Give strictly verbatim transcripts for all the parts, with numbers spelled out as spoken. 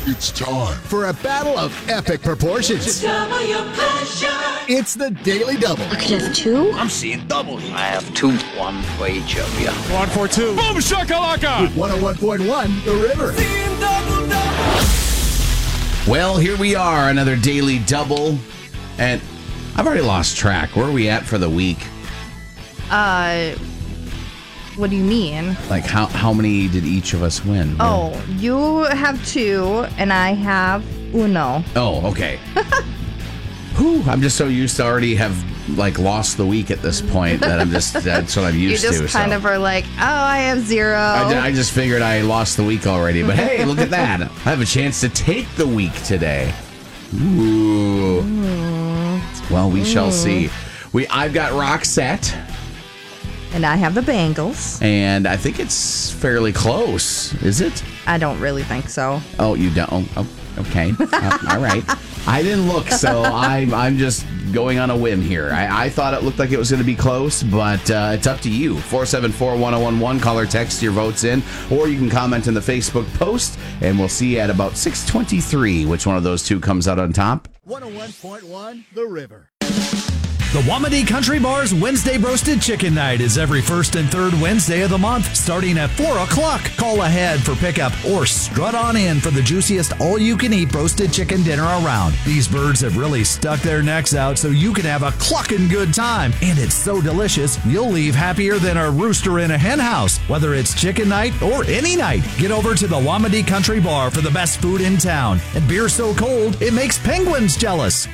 It's time for a battle of epic proportions. Double your pleasure. It's the Daily Double. I could have two. I'm seeing double. I have two. One for each of you. One for two. Boom shakalaka. With one oh one point one, The River. Seeing double, double. Well, here we are, another Daily Double. And I've already lost track. Where are we at for the week? Uh... What do you mean? Like, how how many did each of us win? Oh, you have two, and I have uno. Oh, okay. Whew, I'm just so used to already have, like, lost the week at this point that I'm just, that's what I'm used to. You just to, kind so. of are like, oh, I have zero. I, I just figured I lost the week already. But hey, look at that. I have a chance to take the week today. Ooh. Mm. Well, we mm. shall see. We I've got Roxette. And I have the Bengals. And I think it's fairly close. Is it? I don't really think so. Oh, you don't? Oh, okay. uh, all right. I didn't look, so I'm, I'm just going on a whim here. I, I thought it looked like it was going to be close, but uh, it's up to you. four seven four, one oh one one. Call or text your votes in. Or you can comment in the Facebook post, and we'll see at about six twenty-three which one of those two comes out on top. one oh one point one, The River. The Wamedy Country Bar's Wednesday Roasted Chicken Night is every first and third Wednesday of the month, starting at four o'clock. Call ahead for pickup or strut on in for the juiciest all-you-can-eat roasted chicken dinner around. These birds have really stuck their necks out so you can have a clucking good time. And it's so delicious, you'll leave happier than a rooster in a hen house. Whether it's chicken night or any night, get over to the Wamedy Country Bar for the best food in town. And beer so cold, it makes penguins jealous.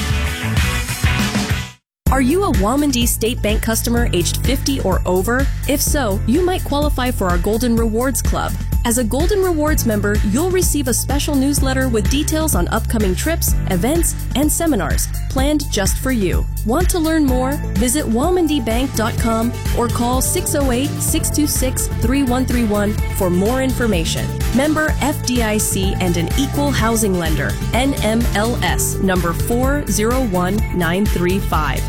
Are you a Wamedy State Bank customer aged fifty or over? If so, you might qualify for our Golden Rewards Club. As a Golden Rewards member, you'll receive a special newsletter with details on upcoming trips, events, and seminars planned just for you. Want to learn more? Visit wamedy bank dot com or call six oh eight, six two six, three one three one for more information. Member F D I C and an equal housing lender. N M L S number four zero one nine three five.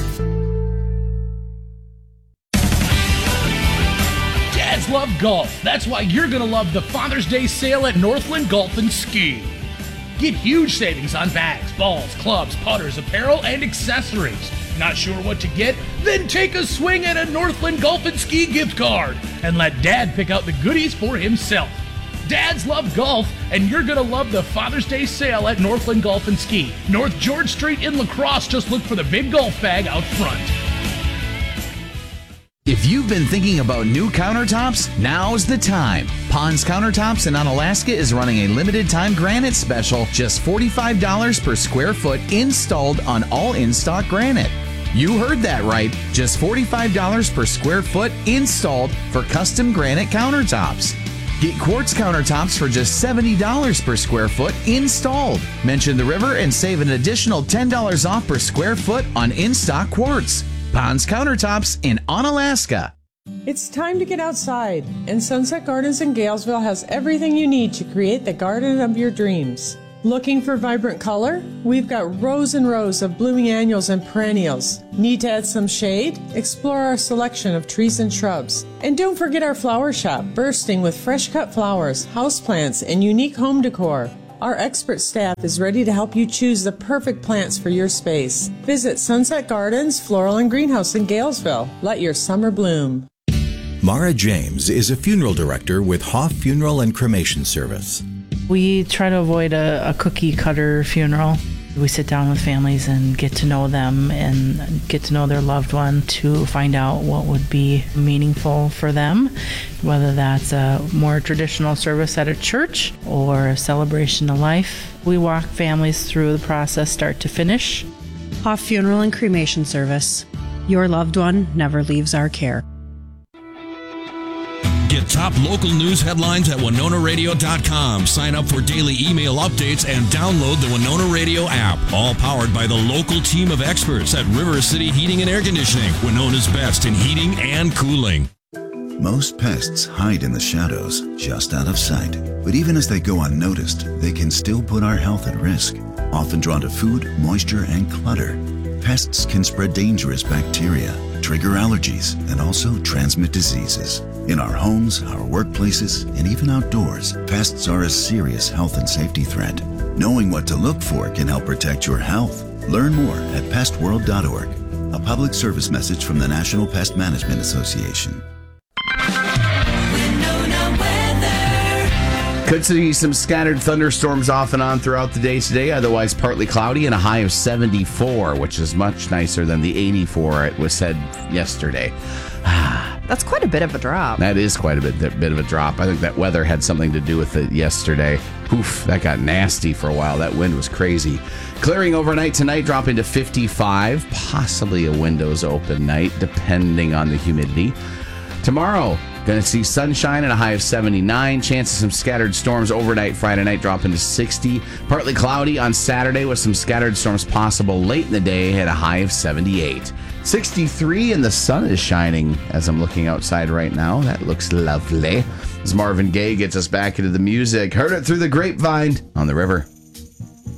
Dads love golf. That's why you're going to love the Father's Day sale at Northland Golf and Ski. Get huge savings on bags, balls, clubs, putters, apparel, and accessories. Not sure what to get? Then take a swing at a Northland Golf and Ski gift card and let Dad pick out the goodies for himself. Dads love golf, and you're going to love the Father's Day sale at Northland Golf and Ski. North George Street in La Crosse. Just look for the big golf bag out front. If you've been thinking about new countertops, now's the time. Pond's Countertops in Onalaska is running a limited time granite special, just forty-five dollars per square foot installed on all in-stock granite. You heard that right, just forty-five dollars per square foot installed for custom granite countertops. Get quartz countertops for just seventy dollars per square foot installed. Mention the river and save an additional ten dollars off per square foot on in-stock quartz. Pond's Countertops in Onalaska. It's time to get outside, and Sunset Gardens in Galesville has everything you need to create the garden of your dreams. Looking for vibrant color? We've got rows and rows of blooming annuals and perennials. Need to add some shade? Explore our selection of trees and shrubs. And don't forget our flower shop, bursting with fresh cut flowers, houseplants, and unique home decor. Our expert staff is ready to help you choose the perfect plants for your space. Visit Sunset Gardens Floral and Greenhouse in Galesville. Let your summer bloom. Mara James is a funeral director with Hoff Funeral and Cremation Service. We try to avoid a, a cookie cutter funeral. We sit down with families and get to know them and get to know their loved one to find out what would be meaningful for them, whether that's a more traditional service at a church or a celebration of life. We walk families through the process start to finish. Hoff Funeral and Cremation Service. Your loved one never leaves our care. Get top local news headlines at winona radio dot com. Sign up for daily email updates and download the Winona Radio app. All powered by the local team of experts at River City Heating and Air Conditioning, Winona's best in heating and cooling. Most pests hide in the shadows, just out of sight. But even as they go unnoticed, they can still put our health at risk. Often drawn to food, moisture, and clutter, pests can spread dangerous bacteria, trigger allergies, and also transmit diseases. In our homes, our workplaces, and even outdoors, pests are a serious health and safety threat. Knowing what to look for can help protect your health. Learn more at pest world dot org. A public service message from the National Pest Management Association. Could see some scattered thunderstorms off and on throughout the day today, otherwise partly cloudy and a high of seventy-four, which is much nicer than the eighty-four it was said yesterday. That's quite a bit of a drop. That is quite a bit, a bit of a drop. I think that weather had something to do with it yesterday. Oof, that got nasty for a while. That wind was crazy. Clearing overnight tonight, dropping to fifty-five, possibly a windows open night, depending on the humidity. Tomorrow, going to see sunshine and a high of seventy-nine. Chance of some scattered storms overnight. Friday night dropping to sixty. Partly cloudy on Saturday with some scattered storms possible late in the day at a high of seventy-eight. sixty-three, and the sun is shining as I'm looking outside right now. That looks lovely. As Marvin Gaye gets us back into the music. Heard it through the grapevine on the river.